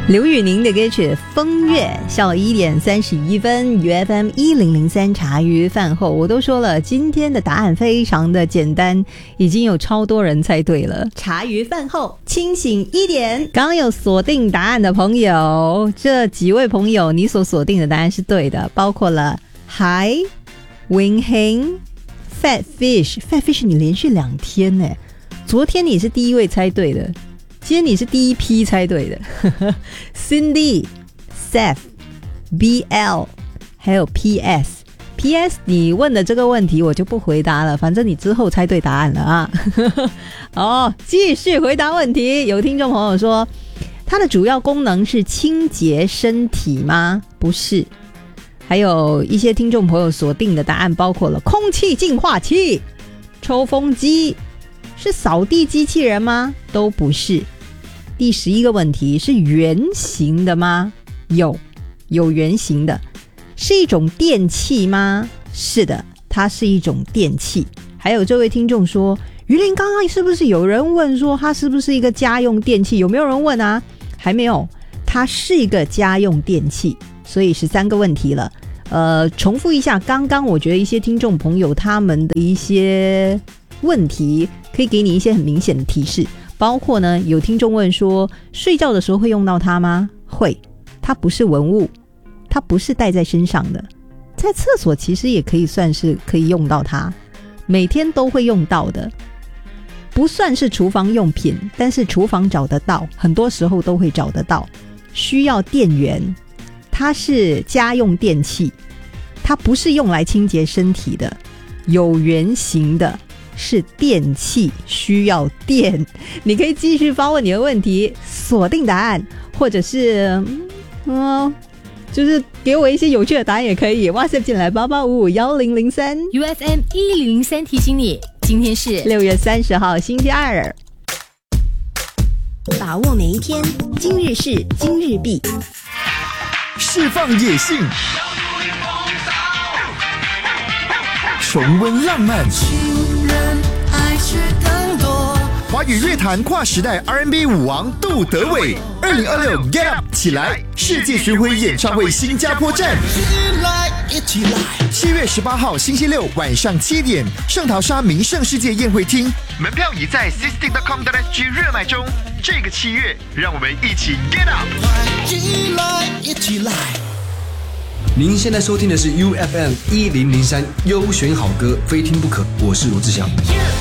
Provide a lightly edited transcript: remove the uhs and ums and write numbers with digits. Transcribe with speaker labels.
Speaker 1: 刘宇宁的歌曲《风月》，下午1点31分，UFM 1003茶余饭后，我都说了，今天的答案非常的简单，已经有超多人猜对了。茶余饭后，清醒一点。刚刚有锁定答案的朋友，这几位朋友，你所锁定的答案是对的，包括了海、永恒、Fat Fish。Fat Fish 你连续2天呢，昨天你是第一位猜对的。今天你是第一批猜对的Cindy、Seth、BL 还有 PS 你问的这个问题我就不回答了，反正你之后猜对答案了啊继续回答问题。有听众朋友说它的主要功能是清洁身体吗？不是。还有一些听众朋友锁定的答案包括了空气净化器、抽风机，是扫地机器人吗？都不是。第11个问题是圆形的吗？有圆形的。是一种电器吗？是的，它是一种电器。还有这位听众说，于林刚刚是不是有人问说它是不是一个家用电器？有没有人问啊？还没有，它是一个家用电器。所以13个问题了。重复一下，刚刚我觉得一些听众朋友他们的一些问题可以给你一些很明显的提示，包括呢，有听众问说睡觉的时候会用到它吗？会，它不是文物，它不是带在身上的，在厕所其实也可以算是可以用到它，每天都会用到的，不算是厨房用品，但是厨房找得到，很多时候都会找得到，需要电源，它是家用电器，它不是用来清洁身体的，有圆形的，是电器，需要电。你可以继续发问你的问题，锁定答案，或者是就是给我一些有趣的答案也可以。WhatsApp 进来88551003
Speaker 2: UFM 1003提醒你，今天是
Speaker 1: 6月30号星期二。
Speaker 3: 把握每一天，今日事今日毕，
Speaker 4: 释放野性，重温浪漫，华语乐坛跨时代 R&B 舞王杜德伟，2026 Get Up 起来世界巡回演唱会新加坡站，7月18号星期六晚上7点，圣淘沙名胜世界宴会厅，门票已在 sisting.com.sg 热卖中。这个7月，让我们一起 Get Up！
Speaker 5: 一起来！您现在收听的是 UFM 1003优选好歌，非听不可。我是罗志祥。